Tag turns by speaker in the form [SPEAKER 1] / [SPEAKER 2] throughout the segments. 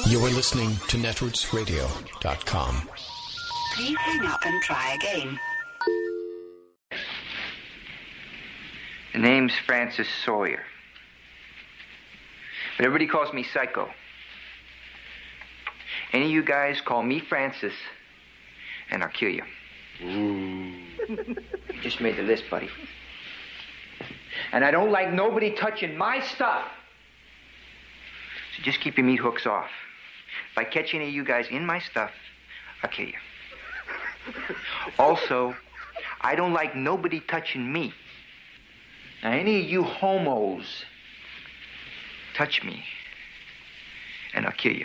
[SPEAKER 1] You are listening to netrootsradio.com.
[SPEAKER 2] Please hang up and try again.
[SPEAKER 3] The name's Francis Sawyer. But everybody calls me Psycho. Any of you guys call me Francis, and I'll kill you. You just made the list, buddy. And I don't like nobody touching my stuff. So just keep your meat hooks off. If I catch any of you guys in my stuff, I'll kill you. Also, I don't like nobody touching me. Now, any of you homos touch me, and I'll kill you.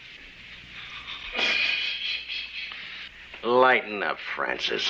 [SPEAKER 4] Lighten up, Francis.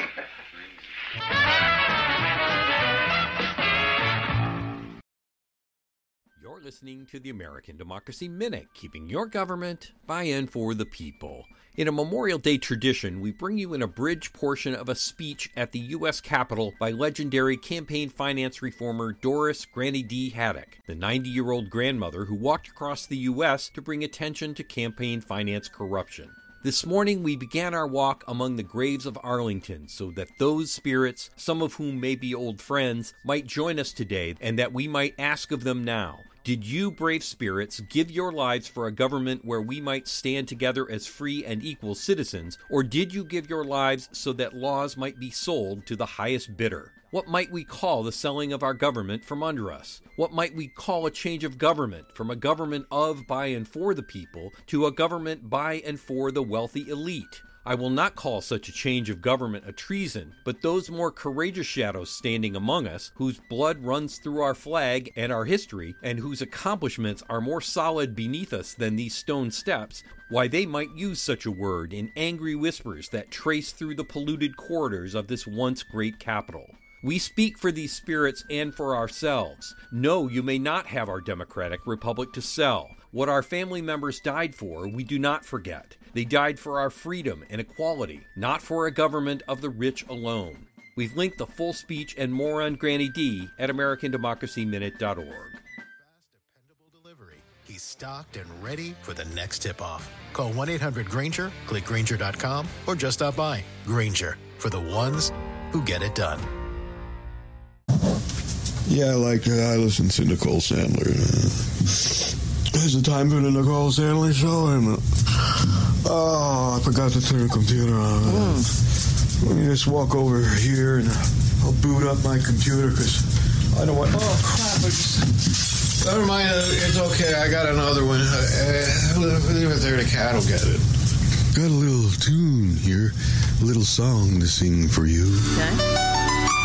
[SPEAKER 5] You're listening to the American Democracy Minute, keeping your government by and for the people. In a Memorial Day tradition, we bring you an abridged portion of a speech at the U.S. Capitol by legendary campaign finance reformer Doris Granny D. Haddock, the 90-year-old grandmother who walked across the U.S. to bring attention to campaign finance corruption. This morning, we began our walk among the graves of Arlington so that those spirits, some of whom may be old friends, might join us today and that we might ask of them now. Did you, brave spirits, give your lives for a government where we might stand together as free and equal citizens, or did you give your lives so that laws might be sold to the highest bidder? What might we call the selling of our government from under us? What might we call a change of government from a government of, by, and for the people to a government by and for the wealthy elite? I will not call such a change of government a treason, but those more courageous shadows standing among us, whose blood runs through our flag and our history, and whose accomplishments are more solid beneath us than these stone steps, why they might use such a word in angry whispers that trace through the polluted corridors of this once great capital. We speak for these spirits and for ourselves. No, you may not have our democratic republic to sell. What our family members died for, we do not forget. They died for our freedom and equality, not for a government of the rich alone. We've linked the full speech and more on Granny D at AmericanDemocracyMinute.org.
[SPEAKER 6] Fast, dependable delivery. He's stocked and ready for the next tip-off. Call 1-800-GRANGER, click Grainger.com, or just stop by. Grainger, for the ones who get it done.
[SPEAKER 7] Yeah, I listen to Nicole Sandler. Is it time for the Nicole Sandler show? I forgot to turn the computer on. Let me just walk over here and I'll boot up my computer because I don't want... Oh, crap. Never mind. It's okay. I got another one. Leave it there. The cat will get it. Got a little tune here. A little song to sing for you.
[SPEAKER 8] Okay.